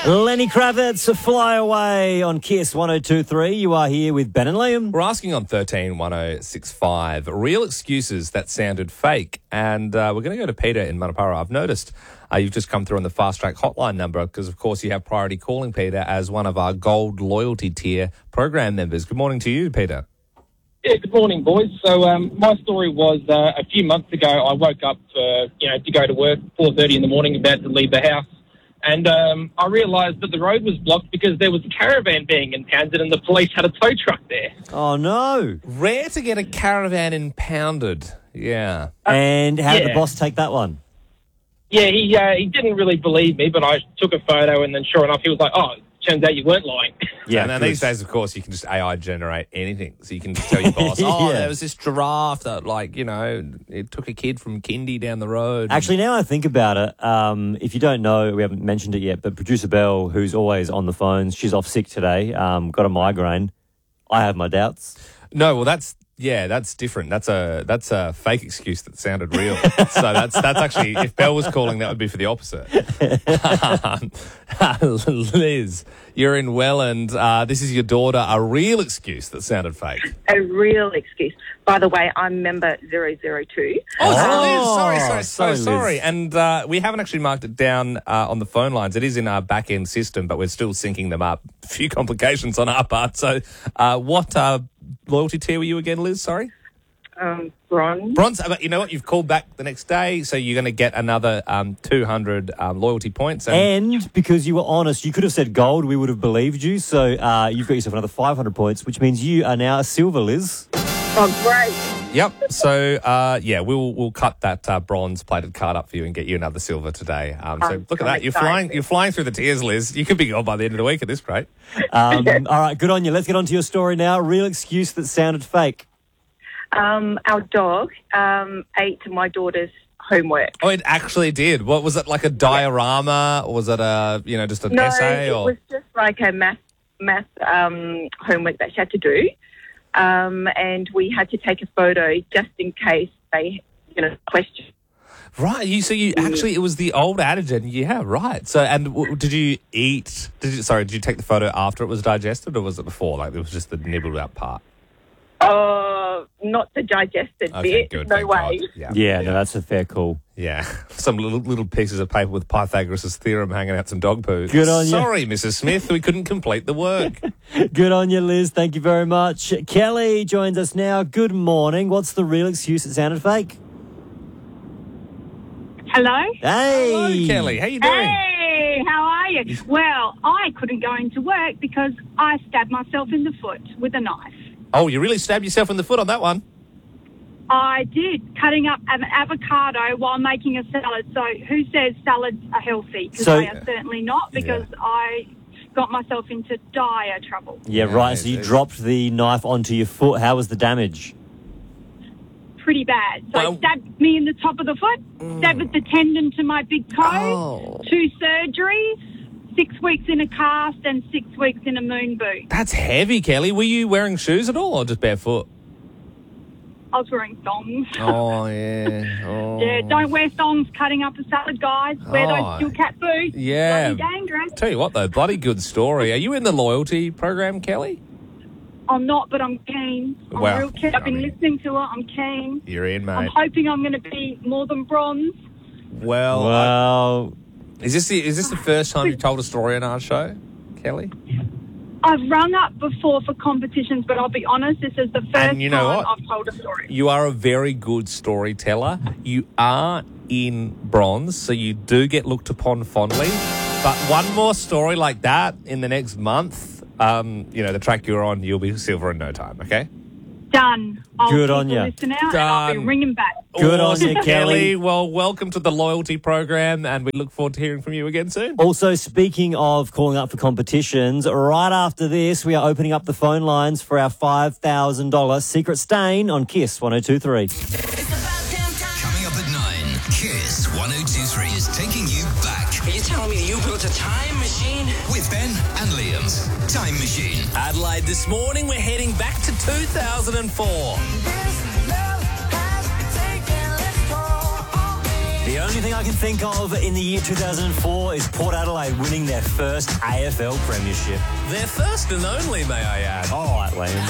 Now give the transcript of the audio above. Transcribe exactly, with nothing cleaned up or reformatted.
Lenny Kravitz, Fly Away on Kiss one oh two point three. You are here with Ben and Liam. We're asking on thirteen one oh six five real excuses that sounded fake. And uh, we're going to go to Peter in Manapara. I've noticed uh, you've just come through on the Fast Track hotline number because, of course, you have priority calling, Peter, as one of our gold loyalty tier program members. Good morning to you, Peter. Yeah, good morning, boys. So um, my story was uh, a few months ago. I woke up for, you know, to go to work, four thirty in the morning, about to leave the house. And um, I realised that the road was blocked because there was a caravan being impounded and the police had a tow truck there. Oh, no. Rare to get a caravan impounded. Yeah. And how did yeah. the boss take that one? Yeah, he uh, he didn't really believe me, but I took a photo and then sure enough, he was like, oh, turns out you weren't lying. Yeah, and then good. these days, of course, you can just A I generate anything. So you can just tell your boss, oh, Yeah. there was this giraffe that, like, you know, it took a kid from kindy down the road. Actually, now I think about it, um, if you don't know, we haven't mentioned it yet, but producer Belle, who's always on the phones, she's off sick today, um, got a migraine. I have my doubts. No, well, that's, yeah, that's different. That's a that's a fake excuse that sounded real. So that's that's actually, if Belle was calling, that would be for the opposite. Liz, you're in Welland. Uh, this is your daughter, a real excuse that sounded fake. A real excuse. By the way, I'm member zero zero two. Oh, sorry, Oh, Liz. Sorry, sorry, so sorry, Liz. sorry. And uh, we haven't actually marked it down uh, on the phone lines. It is in our back-end system, but we're still syncing them up. A few complications on our part. So uh, what uh, loyalty tier were you again, Liz? Sorry? Um, bronze. Bronze. But you know what? You've called back the next day, so you're going to get another um, two hundred um, loyalty points. And, And because you were honest, you could have said gold, we would have believed you. So uh, you've got yourself another five hundred points, which means you are now a silver, Liz. Oh, great. yep. So uh, yeah, we'll we'll cut that uh, bronze plated card up for you and get you another silver today. Um, so I'm look so at that. You're excited. flying. You're flying through the tiers, Liz. You could be gone by the end of the week at this rate. Um, all right, good on you. Let's get on to your story now. Real excuse that sounded fake. Um, our dog um, ate my daughter's homework. Oh, it actually did. What was it, like a diorama, or was it a you know just an No, essay? it Or was just like a math, math um, homework that she had to do. Um, and we had to take a photo just in case they, you know, question. right. You so you actually it was the old adage, and yeah, right. So and w- did you eat? Did you sorry? Did you take the photo after it was digested, or was it before? Like it was just the nibbled out part. Oh, not the digested Okay, bit. good. No thank way. God. Yeah. Yeah, no, that's a fair call. Yeah, some little little pieces of paper with Pythagoras' theorem hanging out some dog poo. Good on you. Sorry, Missus Smith, we couldn't complete the work. Good on you, Liz. Thank you very much. Kelly joins us now. Good morning. What's the real excuse that sounded fake? Hello? Hey. Hello, Kelly. How you doing? Hey, how are you? Well, I couldn't go into work because I stabbed myself in the foot with a knife. Oh, you really stabbed yourself in the foot on that one. I did, cutting up an avocado while making a salad. So who says salads are healthy? Because So- they are certainly not, because I got myself into dire trouble. Yeah, Yeah, right. So you it's- dropped the knife onto your foot. How was the damage? Pretty bad. So Well- it stabbed me in the top of the foot, severed the tendon to my big toe, Oh. two surgeries, six weeks in a cast and six weeks in a moon boot. That's heavy, Kelly. Were you wearing shoes at all, or just barefoot? I was wearing thongs. Oh yeah. Oh. Yeah, don't wear thongs cutting up a salad, guys. Wear Oh. those steel cap boots. Yeah. Bloody dangerous. Tell you what, though, bloody good story. Are you in the loyalty program, Kelly? I'm not, but I'm keen. I'm Well, real keen. I've been I mean- listening to it. I'm keen. You're in, I'm mate. hoping I'm going to be more than bronze. Well, Well, is this the is this the first time you've told a story on our show, Kelly? I've rung up before for competitions, but I'll be honest, this is the first And you know time what? I've told a story. You are a very good storyteller. You are in bronze, so you do get looked upon fondly. But one more story like that in the next month, um, you know, the track you're on, you'll be silver in no time, okay? Done. I'll Good keep on a ya. listener and I'll be Done. ringing back. Good on Awesome, you, Kelly. Well, welcome to the loyalty program, and we look forward to hearing from you again soon. also, speaking of calling up for competitions, right after this, we are opening up the phone lines for our five thousand dollars Secret Stain on Kiss one oh two point three. Coming up at nine, Kiss one oh two point three is taking you back Are you telling me you built a time machine? with Ben and Liam's Time Machine. Adelaide, this morning we're heading back to two thousand four. The only thing I can think of in the year two thousand four is Port Adelaide winning their first A F L premiership. Their first and only, may I add. All right, Liam.